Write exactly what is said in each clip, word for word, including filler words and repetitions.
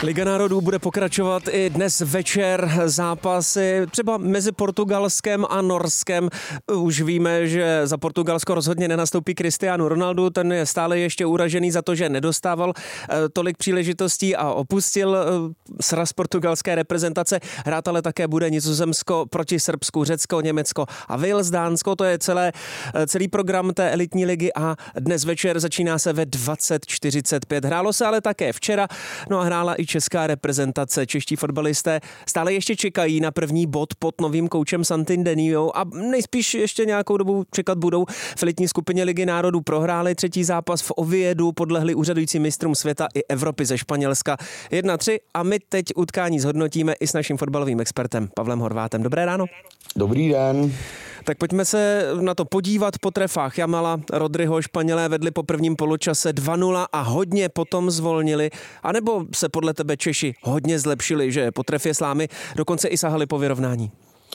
Liga národů bude pokračovat i dnes večer. Zápasy třeba mezi Portugalskem a Norskem. Už víme, že za Portugalsko rozhodně nenastoupí Cristiano Ronaldo. Ten je stále ještě uražený za to, že nedostával tolik příležitostí a opustil sraz portugalské reprezentace. Hrát ale také bude Nizozemsko proti Srbsku, Řecko, Německo a Wales, Dánsko. To je celé, celý program té elitní ligy a dnes večer začíná se ve dvacet čtyřicet pět. Hrálo se ale také včera, no a hrála i česká reprezentace. Čeští fotbalisté stále ještě čekají na první bod pod novým koučem Santindeniou a nejspíš ještě nějakou dobu čekat budou. V elitní skupině Ligy národů prohráli třetí zápas v Oviedu, podlehli úřadujícím mistrům světa i Evropy ze Španělska jedna tři a my teď utkání zhodnotíme i s naším fotbalovým expertem Pavlem Horvátem. Dobré ráno. Dobrý den. Tak pojďme se na to podívat po trefách. Jamala, Rodryho, Španělé vedli po prvním poločase dva nula a hodně potom zvolnili. A nebo se podle tebe Češi hodně zlepšili, že po trefě slámy dokonce i sahali po vyrovnání?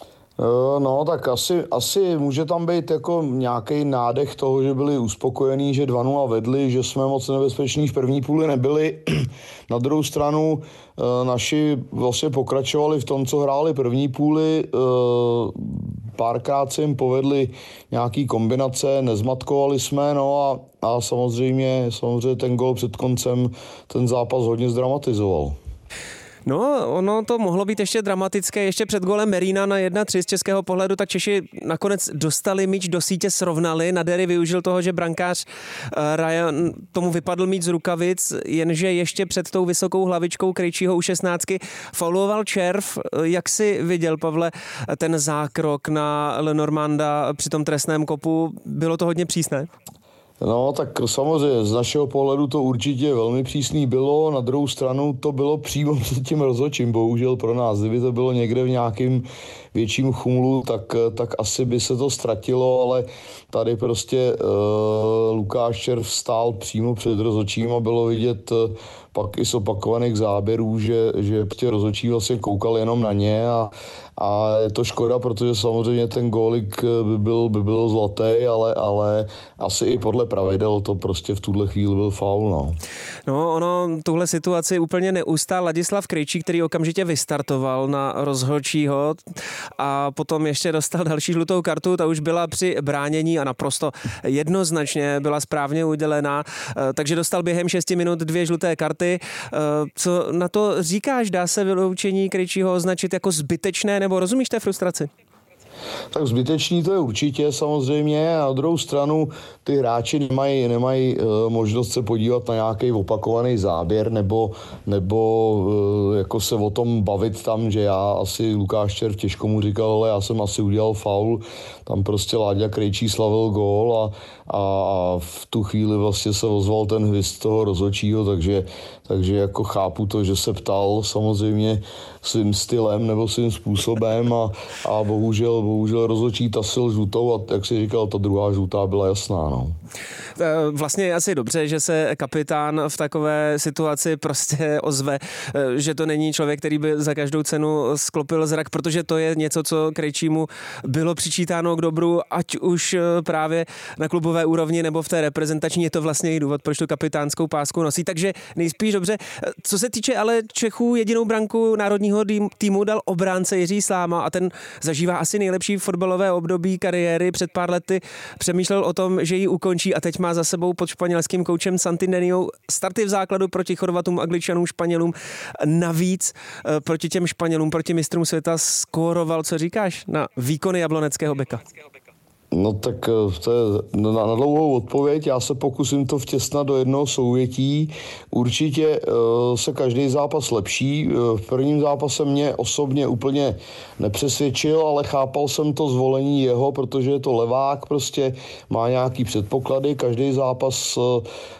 No, tak asi, asi může tam být jako nějaký nádech toho, že byli uspokojení, že dva nula vedli, že jsme moc nebezpeční v první půli nebyli. Na druhou stranu naši vlastně pokračovali v tom, co hráli první půli. Párkrát se jim povedli nějaký kombinace, nezmatkovali jsme, no a, a samozřejmě, samozřejmě ten gól před koncem ten zápas hodně zdramatizoval. No, ono to mohlo být ještě dramatické. Ještě před golem Merina na jedna tři z českého pohledu, tak Češi nakonec dostali míč do sítě, srovnali. Nadery využil toho, že brankář Ryan tomu vypadl míč z rukavic, jenže ještě před tou vysokou hlavičkou Krejčího u šestnáctky fauloval Červ. Jak jsi viděl, Pavle, ten zákrok na Lenormanda při tom trestném kopu? Bylo to hodně přísné? No, tak samozřejmě z našeho pohledu to určitě velmi přísný bylo, na druhou stranu to bylo přímo před tím rozhodčím, bohužel pro nás. Kdyby to bylo někde v nějakým větším chumlu, tak, tak asi by se to ztratilo, ale tady prostě uh, Lukáš Červ stál přímo před rozhodčím a bylo vidět uh, pak i z opakovaných záběrů, že, že prostě rozhodčí vlastně koukal jenom na ně a, a je to škoda, protože samozřejmě ten gólik by byl, by byl zlatý, ale, ale asi i podle pravidel to prostě v tuhle chvíli byl faul. No, no ono tuhle situaci úplně neustál Ladislav Krejčí, který okamžitě vystartoval na rozhodčího a potom ještě dostal další žlutou kartu, ta už byla při bránění a naprosto jednoznačně byla správně udělená, takže dostal během šesti minut dvě žluté karty. Co na to říkáš? Dá se vyloučení Krejčího označit jako zbytečné, nebo rozumíš té frustraci? Tak zbytečný to je určitě samozřejmě a na druhou stranu ty hráči nemají, nemají uh, možnost se podívat na nějaký opakovaný záběr nebo, nebo uh, jako se o tom bavit tam, že já asi Lukáš Červ těžko mu říkal, ale já jsem asi udělal faul, tam prostě Láďa Krejčí slavil gól a, a v tu chvíli vlastně se ozval ten hvizd toho rozhodčího, takže, takže jako chápu to, že se ptal samozřejmě svým stylem nebo svým způsobem a, a bohužel, bohužel rozhodčí tasil žlutou a jak si říkal, ta druhá žlutá byla jasná. No. Vlastně je asi dobře, že se kapitán v takové situaci prostě ozve, že to není člověk, který by za každou cenu sklopil zrak, protože to je něco, co Krejčímu bylo přičítáno k dobru, ať už právě na klubové úrovni nebo v té reprezentační, je to vlastně i důvod, proč tu kapitánskou pásku nosí, takže nejspíš dobře. Co se týče ale Čechů, jedinou branku národního týmu dal obránce Jiří Sláma a ten zažívá asi nejlepší fotbalové období kariéry. Před pár lety přemýšlel o tom, že ji ukončí a teď má za sebou pod španělským koučem Santindeniou starty v základu proti Chorvatům, Angličanům, Španělům. Navíc proti těm Španělům, proti mistrům světa skóroval. Co říkáš na výkony jabloneckého beka? No tak to je na, na dlouhou odpověď, já se pokusím to vtěsnat do jednoho souvětí. Určitě uh, se každý zápas lepší. V prvním zápase mě osobně úplně nepřesvědčil, ale chápal jsem to zvolení jeho, protože je to levák, prostě má nějaký předpoklady. Každý zápas uh,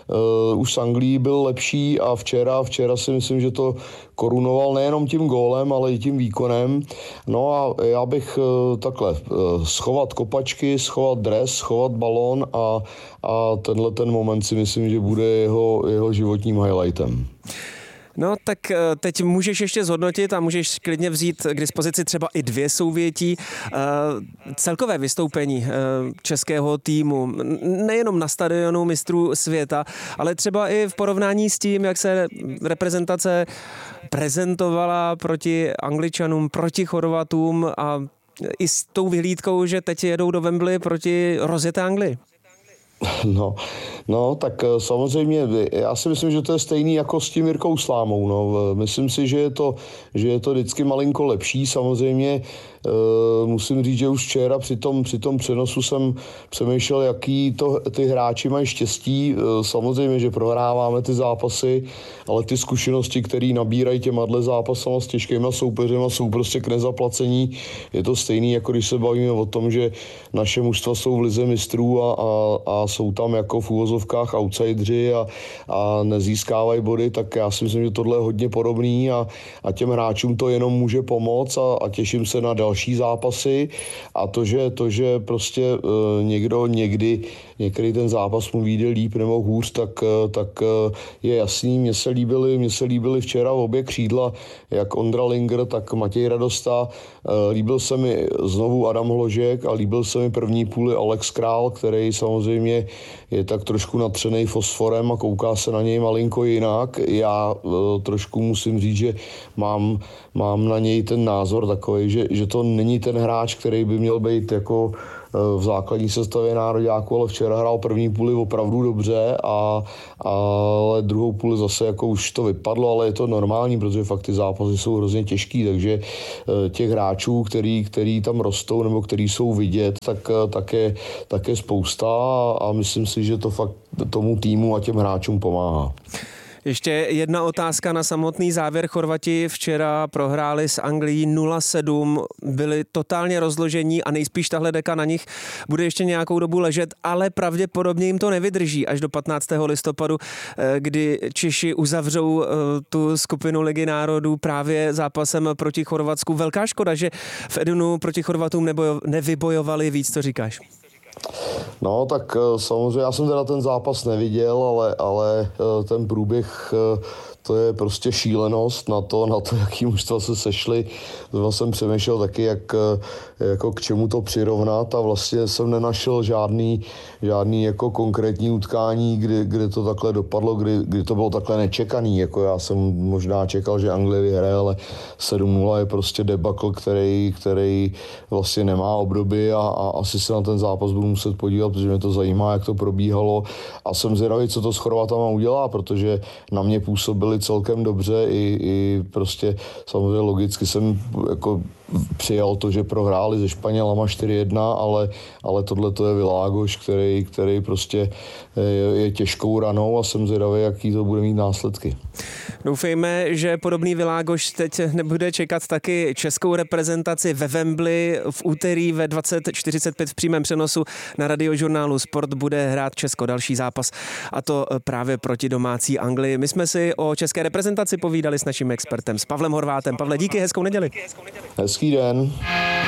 uh, už s Anglií byl lepší a včera, včera si myslím, že to korunoval nejenom tím gólem, ale i tím výkonem. No a já bych uh, takhle uh, schovat kopačky, schovat dres, schovat balón a, a tenhle ten moment si myslím, že bude jeho, jeho životním highlightem. No tak teď můžeš ještě zhodnotit a můžeš klidně vzít k dispozici třeba i dvě souvětí. Celkové vystoupení českého týmu, nejenom na stadionu mistrů světa, ale třeba i v porovnání s tím, jak se reprezentace prezentovala proti Angličanům, proti Chorvatům a i s tou vyhlídkou, že teď jedou do Wembley proti rozjeté Anglii. No, no, tak samozřejmě, já si myslím, že to je stejný jako s tím Jirkou Slámou. No. Myslím si, že je to, že je to vždycky malinko lepší. Samozřejmě Uh, musím říct, že už včera při tom, při tom přenosu jsem přemýšlel, jaký to ty hráči mají štěstí. Uh, samozřejmě, že prohráváme ty zápasy, ale ty zkušenosti, které nabírají těma zápasama s těžkýma soupeřema, jsou prostě k nezaplacení. Je to stejný, jako když se bavíme o tom, že naše mužstva jsou v lize mistrů a, a, a jsou tam jako v úvozovkách outsidři a, a nezískávají body, tak já si myslím, že tohle je hodně podobný a, a těm hráčům to jenom může pomoct a, a těším se na další další zápasy a to, že, to, že prostě uh, někdo někdy, některý ten zápas mu vyjde líp nebo hůř, tak, uh, tak uh, je jasný. Mně se líbily, mně se líbily včera obě křídla, jak Ondra Linger, tak Matěj Radosta. Uh, líbil se mi znovu Adam Hložek a líbil se mi první půli Alex Král, který samozřejmě je tak trošku natřenej fosforem a kouká se na něj malinko jinak. Já uh, trošku musím říct, že mám, mám na něj ten názor takový, že, že to není ten hráč, který by měl být jako v základní sestavě nároďáku, ale včera hrál první půli opravdu dobře, a, ale druhou půli zase jako už to vypadlo, ale je to normální, protože fakt ty zápasy jsou hrozně těžký, takže těch hráčů, který, který tam rostou nebo který jsou vidět, tak, tak, je, tak je spousta a myslím si, že to fakt tomu týmu a těm hráčům pomáhá. Ještě jedna otázka na samotný závěr. Chorvati včera prohráli s Anglií nula sedm, byli totálně rozložení a nejspíš tahle deka na nich bude ještě nějakou dobu ležet, ale pravděpodobně jim to nevydrží až do patnáctého listopadu, kdy Češi uzavřou tu skupinu Ligy národů právě zápasem proti Chorvatsku. Velká škoda, že v Edenu proti Chorvatům nevybojovali víc, co říkáš? No, tak samozřejmě, já jsem teda ten zápas neviděl, ale, ale ten průběh, to je prostě šílenost na to, na to, jaký mužstva se sešly. Zrovna jsem přemýšlel taky, jak, jako k čemu to přirovnat a vlastně jsem nenašel žádný, žádný jako konkrétní utkání, kdy, kdy to takhle dopadlo, kdy, kdy to bylo takhle nečekaný. Jako já jsem možná čekal, že Anglie vyhraje, ale sedm nula je prostě debakl, který, který vlastně nemá obdoby a, a asi se na ten zápas budu muset podívat, protože mě to zajímá, jak to probíhalo a jsem zvědavý, co to s Chorvatama udělá, protože na mě působili celkem dobře i, i prostě samozřejmě logicky jsem jako přijal to, že prohráli se Španělama čtyři jedna, ale, ale tohle to je Világoš, který, který prostě je, je těžkou ranou a jsem zvědavý, jaký to bude mít následky. Doufejme, že podobný Világoš teď nebude čekat taky českou reprezentaci ve Wembley. V úterý ve dvacet čtyřicet pět v přímém přenosu na Radiožurnálu Sport bude hrát Česko další zápas, a to právě proti domácí Anglii. My jsme si o české reprezentaci povídali s naším expertem, s Pavlem Horvátem. Pavle, díky, hezkou neděli. Hezký den.